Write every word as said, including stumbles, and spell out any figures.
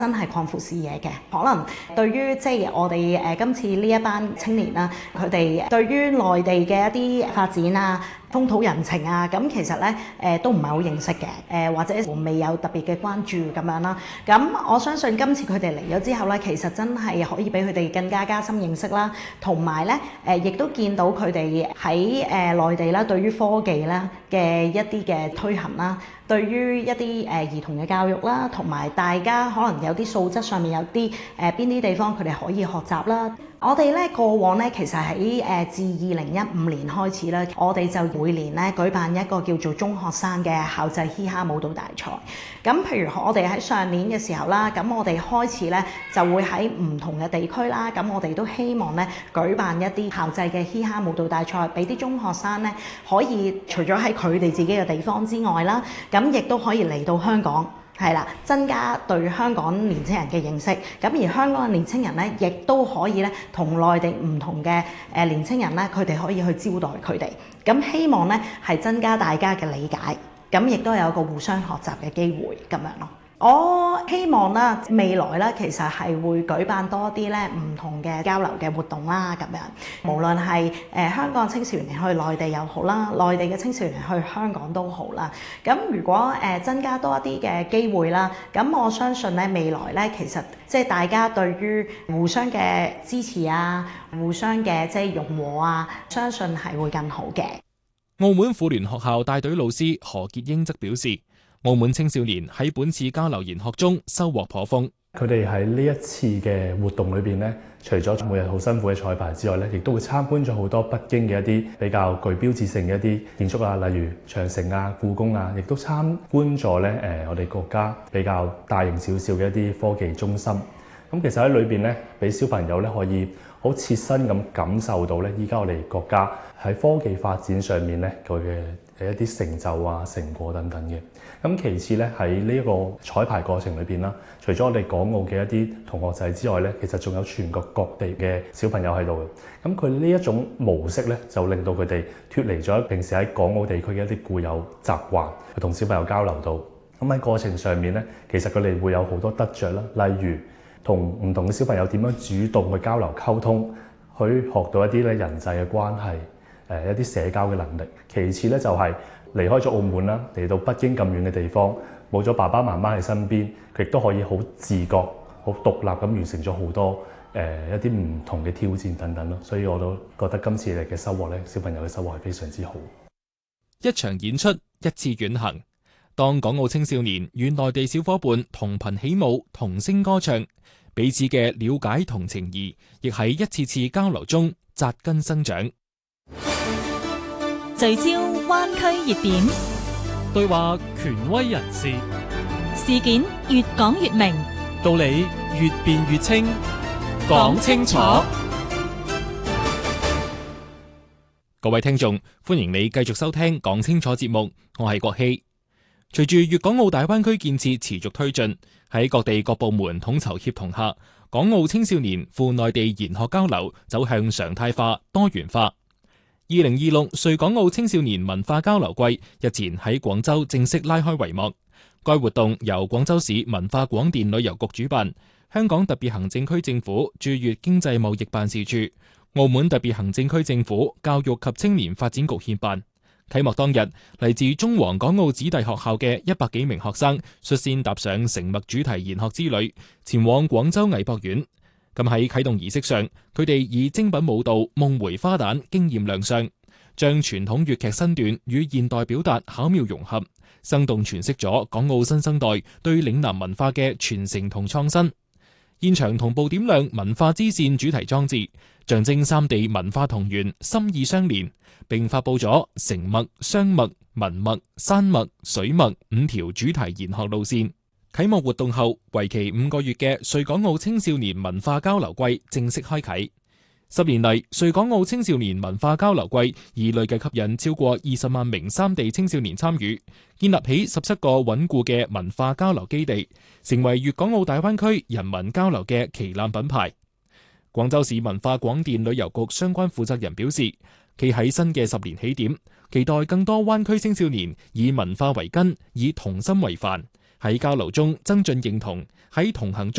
真係擴闊視野嘅，可能對於即係我哋誒今次呢一班青年啦，佢哋對於內地嘅一啲發展啊、風土人情啊，咁其實咧誒都唔係好認識嘅，誒或者未有特別嘅關注咁樣啦。咁我相信今次佢哋嚟咗之後咧，其實真係可以俾佢哋更加加深認識啦，同埋咧誒亦都見到佢哋喺誒內地啦，對於科技啦嘅一啲嘅推行啦。對於一啲誒兒童嘅教育啦，同埋大家可能有啲素質上面有啲誒邊啲地方佢哋可以學習啦。我哋咧過往咧其實喺誒自二零一五年開始咧，我哋就每年咧舉辦一個叫做中學生嘅校際嘻哈舞蹈大賽。咁譬如我哋喺上年嘅時候啦，咁我哋開始咧就會喺唔同嘅地區啦，咁我哋都希望咧舉辦一啲校際嘅嘻哈舞蹈大賽，俾啲中學生咧可以除咗喺佢哋自己嘅地方之外啦，咁亦都可以嚟到香港。係啦，增加對香港年青人嘅認識，咁而香港嘅年青人咧，亦都可以咧同內地唔同嘅誒年青人咧，佢哋可以去招待佢哋，咁希望咧係增加大家嘅理解，咁亦都有一個互相學習嘅機會咁樣咯。我希望啦，未來咧其實係會舉辦多啲咧唔同嘅交流嘅活動啦，咁樣無論係誒、呃、香港青少年去內地又好啦，內地嘅青少年去香港都好啦。咁如果誒、呃、增加多一啲嘅機會啦，咁我相信咧未來咧其實即係大家對於互相嘅支持啊，互相嘅即係融和啊，相信係會更好嘅。 澳門婦聯學校帶隊老師何潔英則表示，澳門青少年喺本次交流研學中收穫頗豐。 佢哋喺呢一次嘅活動裏邊咧，除咗每日好辛苦嘅彩排之外咧，亦都會參觀咗好多北京嘅一啲比較具標誌性嘅一啲建築啊，例如長城啊、故宮啊，亦都參觀咗咧誒我哋國家比較大型少少嘅一啲科技中心。咁其實喺裏邊咧，俾小朋友咧可以好切身咁感受到咧，依家我哋國家喺科技發展上面咧佢嘅誒一啲成就啊、成果等等嘅。咁其次咧喺呢一個彩排過程裏邊啦，除咗我哋港澳嘅一啲同學仔之外咧，其實仲有全國各地嘅小朋友喺度嘅。咁佢呢一種模式咧，就令到佢哋脫離咗平時喺港澳地區嘅一啲固有習慣，去同小朋友交流到。咁喺過程上面咧，其實佢哋會有好多得着啦，例如同唔同嘅小朋友點樣主動去交流溝通，去學到一啲咧人際嘅關係，誒一啲社交嘅能力。其次咧就係離開咗澳門啦，嚟到北京咁遠嘅地方，冇咗爸爸媽媽喺身邊，佢亦都可以好自覺、好獨立咁完成咗好多誒、呃、一啲唔同嘅挑戰等等咯。所以我都覺得今次嚟嘅收穫咧，小朋友嘅收穫係非常之好。 一場演出，一次遠行。當港澳青少年與內地小伙伴同頻起舞、同聲歌唱，彼此嘅了解同情誼，亦喺一次次交流中扎根生長。 聚焦灣區熱點， 對話權威人士， 事件越講越明， 道理越辯越清，講清楚。 各位聽眾，歡迎你繼續收聽《講清楚》節目，我係郭希。隨住粵港澳大灣區建設持續推進，喺各地各部門統籌協同下，港澳青少年赴內地研學交流走向常態化、多元化。二零二六穗港澳青少年文化交流季日前喺廣州正式拉開帷幕。該活動由廣州市文化廣電旅遊局主辦，香港特別行政區政府駐粵經濟貿易辦事處、澳門特別行政區政府教育及青年發展局協辦。啟幕當日，嚟自中皇港澳子弟學校嘅一百幾名學生率先踏上成墨主題研學之旅，前往廣州藝博院。咁喺啟動儀式上，佢哋以精品舞蹈《夢回花旦》驚豔亮相，將傳統粵劇身段與現代表達巧妙融合，生動詮釋咗港澳新生代對嶺南文化嘅傳承同創新。現場同步點亮文化之線主題裝置，象徵三地文化同源、心意相連，並發佈咗成墨、雙墨、文墨、山墨、水墨五條主題研學路線。啟幕活動後，為期五個月嘅穗港澳青少年文化交流季正式開啟。十年嚟，穗港澳青少年文化交流季已累計吸引超過二十萬名三地青少年參與，建立起十七個穩固嘅文化交流基地，成為粵港澳大灣區人文交流嘅旗艦品牌。廣州市文化廣電旅遊局相關負責人表示，企喺新嘅十年起點，期待更多灣區青少年以文化為根，以童心為範， 喺交流中增進認同，喺同行中